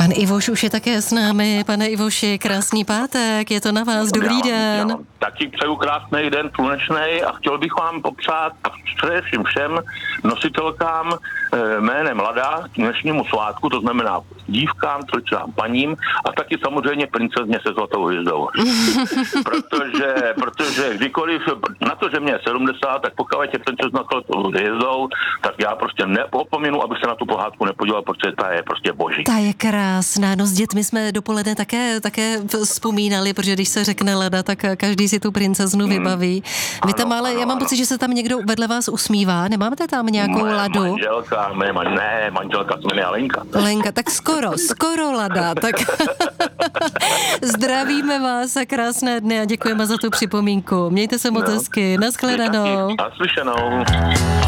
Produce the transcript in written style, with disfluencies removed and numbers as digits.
Pan Ivoš už je také s námi. Pane Ivoši, krásný pátek, je to na vás, dobrý den. Já taky přeju krásný den, slunečný, a chtěl bych vám popřát a především všem nositelkám jménem Lada k dnešnímu svátku, to znamená dívkám, slečnám, paním a taky samozřejmě princezně se zlatou hvězdou. protože kdykoliv, na to, že mě je 70, tak pokud je princezna s zlatou hvězdou, tak já prostě neopominu, aby se na tu pohádku nepodíval, protože ta je prostě boží. Ta je krásná, no s dětmi jsme dopoledne také vzpomínali, protože když se řekne Lada, tak každý si tu princeznu vybaví. Vy tam ale, já mám pocit, že se tam někdo vedle vás usmívá, nemáte tam nějakou Ladu? Manželka se jmenuje Lenka. Lenka, tak skoro Lada, tak zdravíme vás a krásné dny a děkujeme za tu připomínku. Mějte se moc hezky, nashledanou. Naslyšenou.